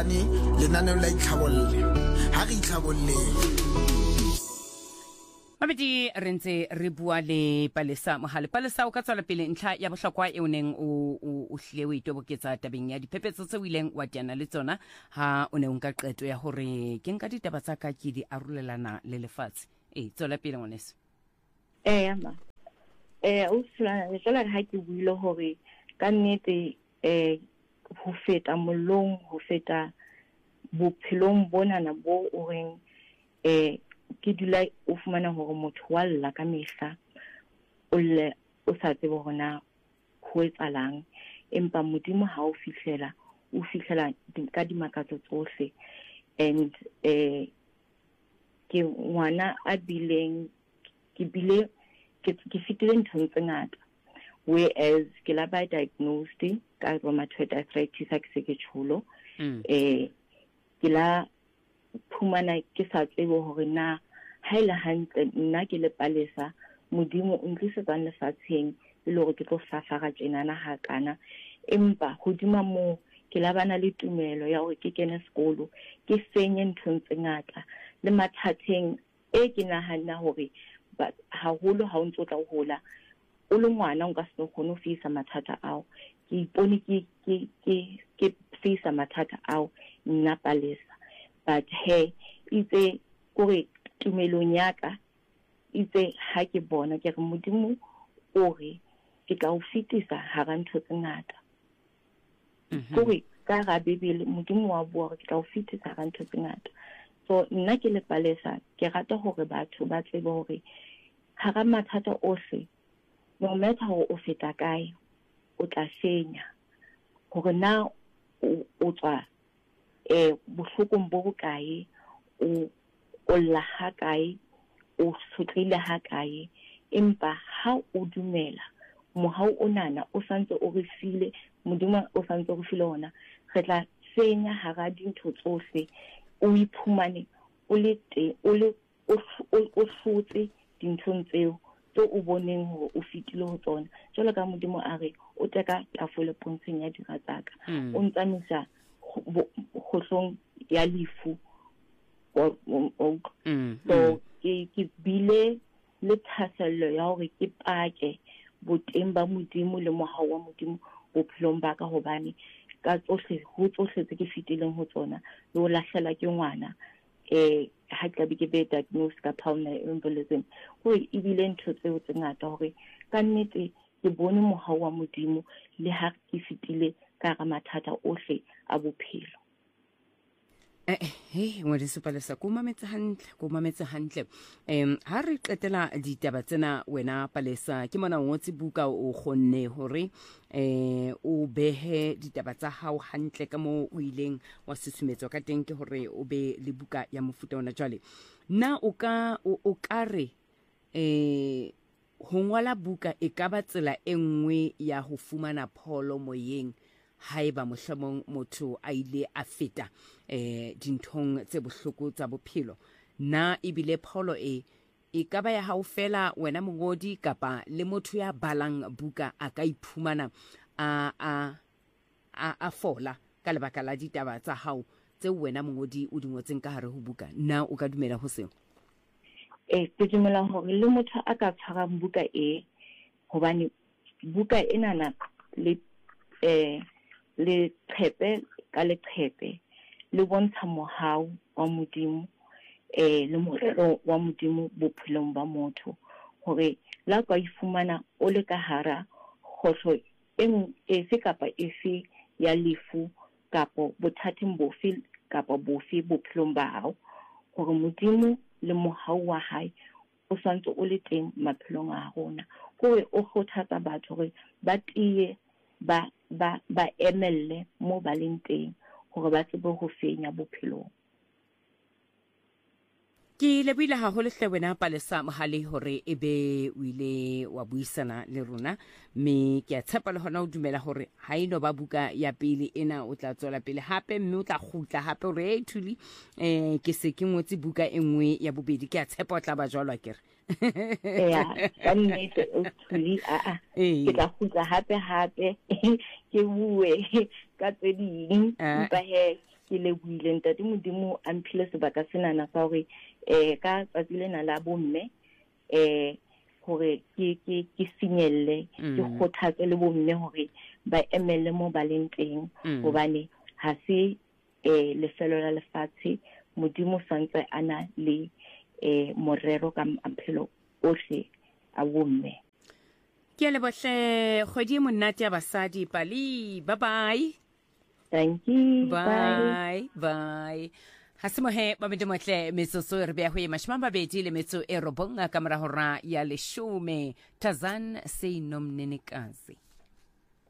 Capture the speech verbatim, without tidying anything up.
lenaneo la itlhabolle ha re itlhabolle Mabedi re ntse re bua le Palesa Mohale. Palesa o ka tswela pele ntlha ya bohlokwa e o neng o o hlile o itoboketsa tabeng ya diphephetso tse o ileng wa diana le tsona ha o ne o nka qeto ya hore ke nka ditaba tsa ka ke di arolelana le lefatshe. Eh tswela pele ngwaneso. Eh ama eh o tsela le tsela ha ke buile hore ka nnete eh ho feta molong ho feta bophelong bona na bo o reng eh ke dula o fumana hore motho wa lla ka mehla o le o sa tsebe hona ho etsalang empa modimo ha o fihlela o fihlela ka dimakatso tsohle and eh ke ngwana a bileng ke bile ke ke fitile ntho tse ngata whereas ke la ba diagnosed ka rheumatoid arthritis ke se ke tsholo eh ke la phumana ke sa tsebe hore na haila hantle nna ke le Palesa modimo o ntlisetsa lefatsheng le hore ke tlo fafara tjenana ha kana empa hodima mo ke la bana le tumelo ya hore ke kene sekolo ke fenye ntho tse ngata le mathateng e ke nahana hore ba haholo ha o ntse o tla hola o le ngwana o ka se kgone ho fisa mathata ao ke ipone ke ke ke ke fisa mathata ao nna Palesa but he itse kore tumelong yaka itse ha ke bona ke re modimo o re ke ka o fitisa ha ga ntho tse ngata kore ka ga bebele modimo wa bua ke ka o fitisa ga ntho tse ngata so nna ke le Palesa ke rata hore batho ba tsebe hore ha ga mathata ohle no matter ho o feta kae o tla senya hore na o tswa eh bohlokong bo bokae o o la ha kae o sotlile ha kae empa ha o dumela mohau onana o santse o re file modimo o santse o re file ona re tla senya ha ga dintho tsohle o iphumane o le te o le o hlotse dintho tseo tso o boneng hore o fitile ho tsona jwalo ka modimo a re o teka tafole pontsheng ya diratsaka o ntsamisa khohlong ya lifu o o so ke ke bile le thasello ya hore ke pake boteng ba modimo le mohau wa modimo bophelong ba ka hobane ka tsohle ho tsohle tse ke fitileng ho tsona le o lahlela ke ngwana eh ha ke be ke be diagnosed ka pulmonary embolism ho e bile ntho tseo tse ngata hore ka nnete ke bone mohau wa modimo le ha ke fitile ka ga mathata ohle a bophelo. Eh eh ngwe se Palesa ko mametse hantle ko mametse hantle em ha re qetela ditaba tsena wena Palesa ke mona ngotsi buka o khonne hore eh o behe ditaba tsa hao hantle ka mo o ileng wa sisumetswa ka teng ke hore o be le buka ya mofuta ona jwale na o ka o ka re eh ho ngwala buka e ka ba tsela e nngwe ya ho fumana pholo moyeng haeba mohlomong motho a ile a feta eh dinthong tse bohloko tsa bophelo na ibile pholo e e ka ba ya hao fela wena mongodi kapa le motho ya balang buka a ka iphumana a a a a fola ka lebaka la ditaba tsa hao tse wena mongodi o dingotseng ka hare ho buka na o ka dumela ho seo eh ke dumela hore le motho a ka tshwarang buka e hobane buka ena na le eh le tshepe ka le tshepe le bontsha mohau wa modimo eh le mohau wa modimo bophelong ba motho hore la ka ifumana o le ka hara khotlo eng efe kapa efe ya lefu kapa bothating bofe kapa bofe bophelong ba hao hore modimo le mohau wa hae o santse o le teng maphelong a rona gore o kgothatsa batho hore ba tiye ba ba ba emelle mo ba leng teng hore ba tsebe ho fenya bophelong. Ke lebile ha ho lehle wena Palesa Mohale hore ebe o ile wa buisana le rona me ke a tshepa le hona o dumela hore ha ino ba buka ya pele ena o tla tswela pele hape mme o tla khutla hape hore e thuli eh ke se ke ngotse buka enngwe ya bobedi ke a tshepa o tla ba jwalwa kere ya ka nnete o thuli a a ke tla khutla hape hape ke bue ka tse ding ba he ke lebohile ntate Modimo a mphile sebaka senana sa hore eh ka tsatsi lena la bomme eh hore ke ke ke sinyelle ke kgothatse le bomme hore ba emelle mo ba leng teng hobane ha se eh lefelo la lefatshe Modimo santse ana le eh morero ka maphelo ohle a bomme. Ke le bohle kgwedi monate ya basadi Pali. Bye bye. Thank you. Bye. Bye. Hasimohe babedi motle metsoso re bea ho e mashima babedi le metso e robonga ka mora hora ya leshome. Tazan Seinom Nenekazi.